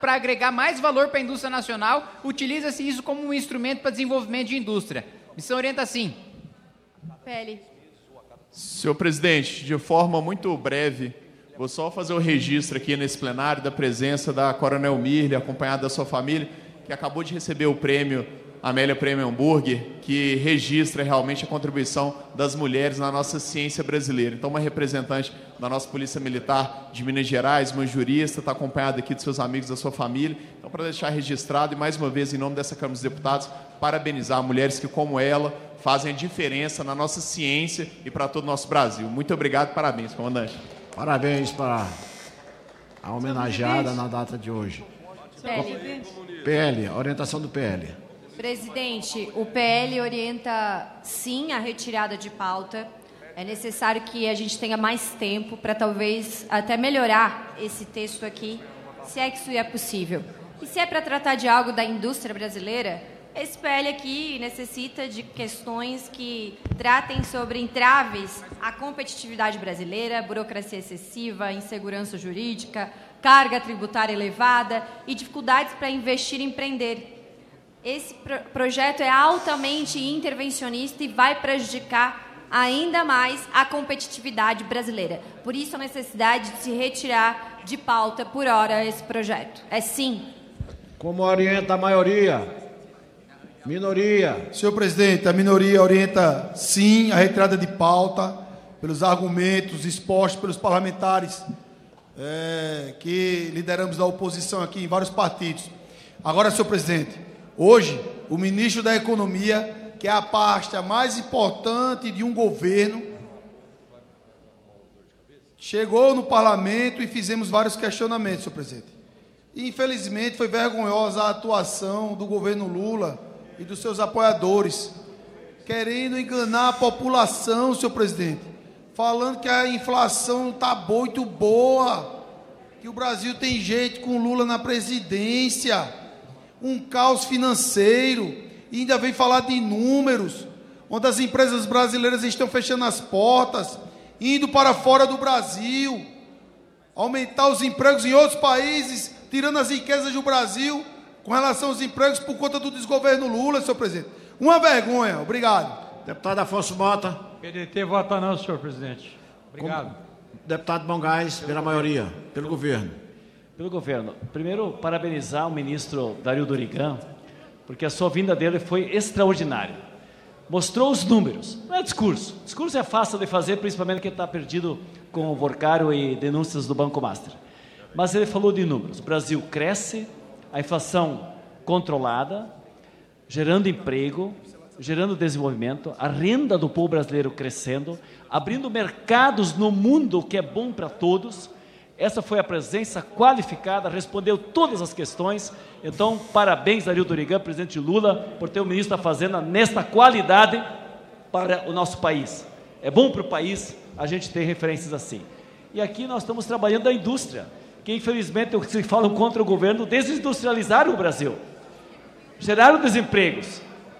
para agregar mais valor para a indústria nacional, utiliza-se isso como um instrumento para desenvolvimento de indústria. Missão orienta sim. PL. Senhor presidente, de forma muito breve, vou só fazer o registro aqui nesse plenário da presença da Coronel Mirle, acompanhada da sua família, que acabou de receber o prêmio Amélia Prêmio Hambúrguer, que registra realmente a contribuição das mulheres na nossa ciência brasileira. Então, uma representante da nossa Polícia Militar de Minas Gerais, uma jurista, está acompanhada aqui dos seus amigos, da sua família. Então, para deixar registrado, e mais uma vez, em nome dessa Câmara dos Deputados, parabenizar mulheres que, como ela, fazem a diferença na nossa ciência e para todo o nosso Brasil. Muito obrigado e parabéns, comandante. Parabéns para a homenageada na data de hoje. PL. PL, orientação do PL. Presidente, o PL orienta sim a retirada de pauta. É necessário que a gente tenha mais tempo para talvez até melhorar esse texto aqui, se é que isso é possível. E se é para tratar de algo da indústria brasileira, esse PL aqui necessita de questões que tratem sobre entraves à competitividade brasileira, burocracia excessiva, insegurança jurídica, carga tributária elevada e dificuldades para investir e empreender. Esse projeto é altamente intervencionista e vai prejudicar ainda mais a competitividade brasileira. Por isso, a necessidade de se retirar de pauta por hora esse projeto. É sim. Como orienta a maioria? Minoria. Senhor presidente, a minoria orienta sim a retirada de pauta pelos argumentos expostos pelos parlamentares que lideramos da oposição aqui em vários partidos. Agora, senhor presidente, hoje o ministro da Economia, que é a pasta mais importante de um governo, chegou no parlamento e fizemos vários questionamentos, senhor presidente. E, infelizmente, foi vergonhosa a atuação do governo Lula e dos seus apoiadores, querendo enganar a população, senhor presidente, falando que a inflação está muito boa, que o Brasil tem jeito com Lula na presidência, um caos financeiro, e ainda vem falar de números, onde as empresas brasileiras estão fechando as portas, indo para fora do Brasil, aumentar os empregos em outros países, tirando as riquezas do Brasil com relação aos empregos por conta do desgoverno Lula, senhor presidente. Uma vergonha. Obrigado. Deputado Afonso Mota. PDT vota não, senhor presidente. Obrigado. Deputado Bongás, pela maioria, pelo governo. Pelo governo. Primeiro, parabenizar o ministro Dario Dorigan, porque a sua vinda dele foi extraordinária. Mostrou os números, não é discurso. Discurso é fácil de fazer, principalmente quem está perdido com o Borcário e denúncias do Banco Master. Mas ele falou de números. O Brasil cresce, a inflação controlada, gerando emprego, gerando desenvolvimento, a renda do povo brasileiro crescendo, abrindo mercados no mundo, o que é bom para todos. Essa foi a presença qualificada, respondeu todas as questões. Então, parabéns, Dario Dorigan, presidente Lula, por ter o ministro da Fazenda nesta qualidade para o nosso país. É bom para o país a gente ter referências assim. E aqui nós estamos trabalhando a indústria, que infelizmente se falam contra o governo, desindustrializaram o Brasil, geraram desempregos.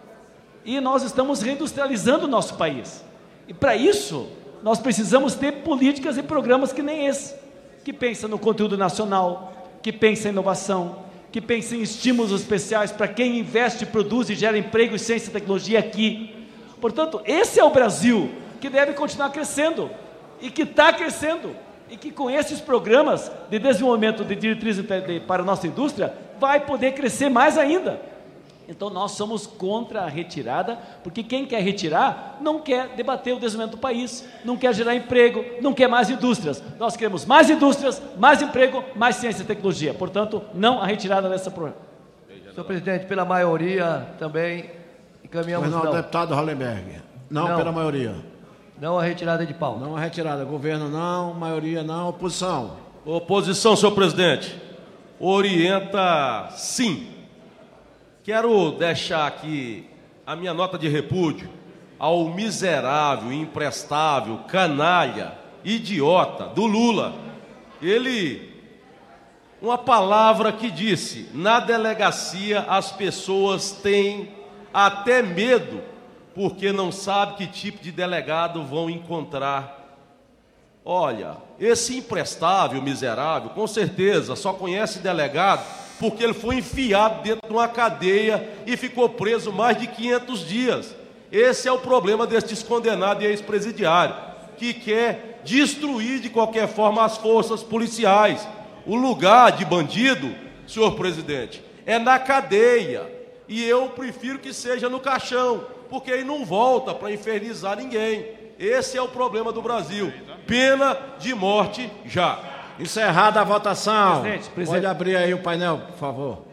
E nós estamos reindustrializando o nosso país. E para isso, nós precisamos ter políticas e programas que nem esse, que pensa no conteúdo nacional, que pensa em inovação, que pensa em estímulos especiais para quem investe, produz e gera emprego e ciência e tecnologia aqui. Portanto, esse é o Brasil que deve continuar crescendo e que está crescendo e que com esses programas de desenvolvimento de diretrizes para a nossa indústria vai poder crescer mais ainda. Então nós somos contra a retirada, porque quem quer retirar não quer debater o desenvolvimento do país, não quer gerar emprego, não quer mais indústrias. Nós queremos mais indústrias, mais emprego, mais ciência e tecnologia. Portanto, não a retirada dessa programa. Senhor presidente, pela maioria também encaminhamos não. Deputado Hollenberg. Não, pela maioria. Não a retirada de pauta. Não a retirada. Governo não, maioria não, oposição. Oposição, senhor presidente. Orienta sim. Quero deixar aqui a minha nota de repúdio ao miserável, imprestável, canalha, idiota do Lula. Ele, uma palavra que disse, na delegacia as pessoas têm até medo, porque não sabe que tipo de delegado vão encontrar. Olha, esse imprestável, miserável, com certeza só conhece delegado porque ele foi enfiado dentro de uma cadeia e ficou preso mais de 500 dias. Esse é o problema destes condenados e ex-presidiários, que quer destruir de qualquer forma as forças policiais. O lugar de bandido, senhor presidente, é na cadeia. E eu prefiro que seja no caixão, porque aí não volta para infernizar ninguém. Esse é o problema do Brasil. Pena de morte já. Encerrada a votação. Presidente. Pode abrir aí o painel, por favor.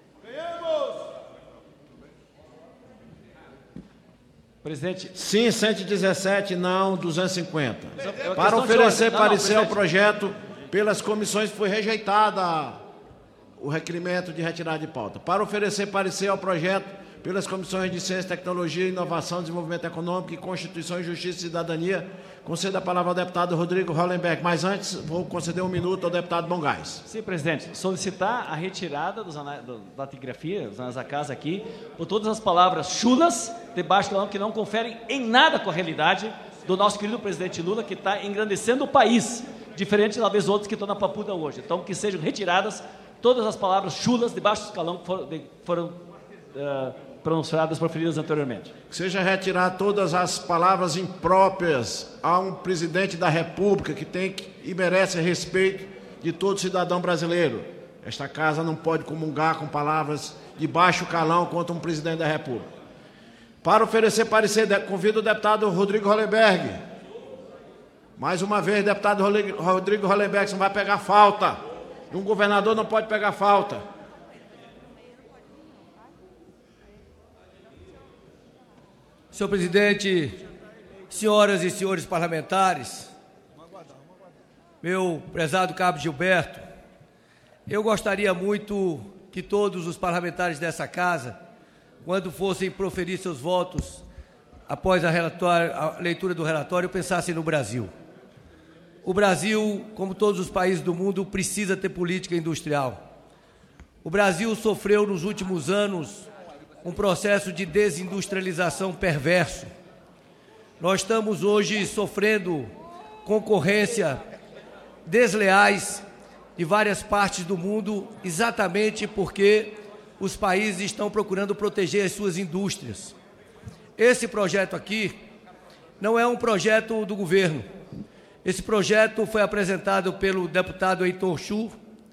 Presidente. Sim, 117, não, 250. Para oferecer parecer ao projeto pelas comissões, foi rejeitada o requerimento de retirada de pauta. Para oferecer parecer ao projeto pelas comissões de Ciência, Tecnologia, Inovação, Desenvolvimento Econômico e Constituição, Justiça e Cidadania, concedo a palavra ao deputado Rodrigo Hollenberg. Mas antes, vou conceder 1 minuto ao deputado Bongás. Sim, presidente. Solicitar a retirada da taquigrafia, dos anais da casa aqui, por todas as palavras chulas, debaixo do que não conferem em nada com a realidade do nosso querido presidente Lula, que está engrandecendo o país, diferente talvez outros que estão na papuda hoje. Então, que sejam retiradas todas as palavras chulas debaixo do escalão que foram pronunciadas, proferidas anteriormente. Que seja retirar todas as palavras impróprias a um presidente da República que tem e merece respeito de todo cidadão brasileiro. Esta casa não pode comungar com palavras de baixo calão contra um presidente da República. Para oferecer parecer, convido o deputado Rodrigo Hollenberg. Mais uma vez, deputado Rodrigo Hollenberg, você não vai pegar falta. Um governador não pode pegar falta. Senhor presidente, senhoras e senhores parlamentares, meu prezado cabo Gilberto, eu gostaria muito que todos os parlamentares dessa casa, quando fossem proferir seus votos após a leitura do relatório, pensassem no Brasil. O Brasil, como todos os países do mundo, precisa ter política industrial. O Brasil sofreu nos últimos anos um processo de desindustrialização perverso. Nós estamos hoje sofrendo concorrência desleais de várias partes do mundo, exatamente porque os países estão procurando proteger as suas indústrias. Esse projeto aqui não é um projeto do governo. Esse projeto foi apresentado pelo deputado Heitor Chu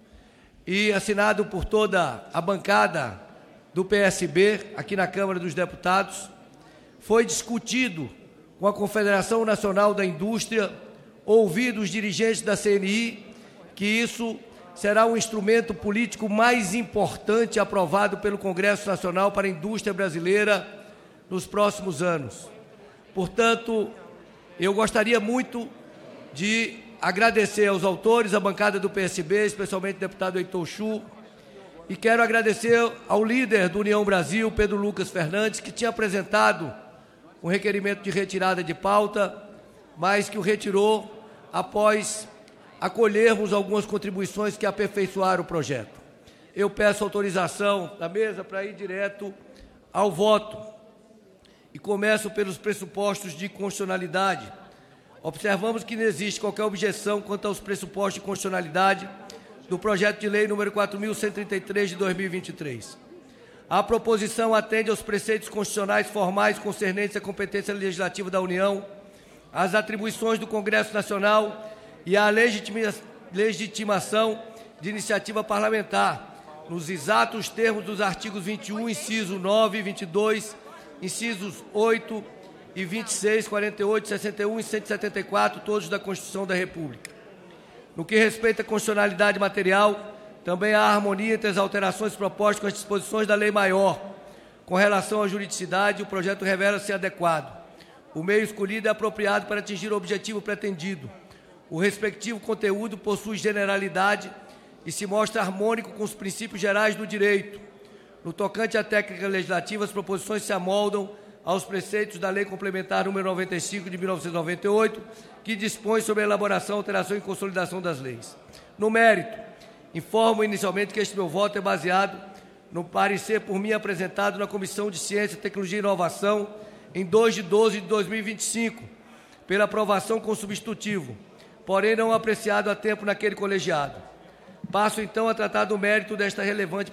e assinado por toda a bancada do PSB, aqui na Câmara dos Deputados. Foi discutido com a Confederação Nacional da Indústria, ouvido os dirigentes da CNI, que isso será um instrumento político mais importante aprovado pelo Congresso Nacional para a indústria brasileira nos próximos anos. Portanto, eu gostaria muito de agradecer aos autores, à bancada do PSB, especialmente o deputado Heitor Chu, e quero agradecer ao líder do União Brasil, Pedro Lucas Fernandes, que tinha apresentado um requerimento de retirada de pauta, mas que o retirou após acolhermos algumas contribuições que aperfeiçoaram o projeto. Eu peço autorização da mesa para ir direto ao voto e começo pelos pressupostos de constitucionalidade. Observamos que não existe qualquer objeção quanto aos pressupostos de constitucionalidade do projeto de lei número 4.133 de 2023. A proposição atende aos preceitos constitucionais formais concernentes à competência legislativa da União, às atribuições do Congresso Nacional e à legitimação de iniciativa parlamentar, nos exatos termos dos artigos 21, inciso 9 e 22, incisos 8 e 26, 48, 61 e 174, todos da Constituição da República. No que respeita à constitucionalidade material, também há harmonia entre as alterações propostas com as disposições da Lei Maior. Com relação à juridicidade, o projeto revela-se adequado. O meio escolhido é apropriado para atingir o objetivo pretendido. O respectivo conteúdo possui generalidade e se mostra harmônico com os princípios gerais do direito. No tocante à técnica legislativa, as proposições se amoldam aos preceitos da Lei Complementar nº 95 de 1998, que dispõe sobre a elaboração, alteração e consolidação das leis. No mérito, informo inicialmente que este meu voto é baseado no parecer por mim apresentado na Comissão de Ciência, Tecnologia e Inovação em 2 de 12 de 2025, pela aprovação com substitutivo, porém não apreciado a tempo naquele colegiado. Passo então a tratar do mérito desta relevante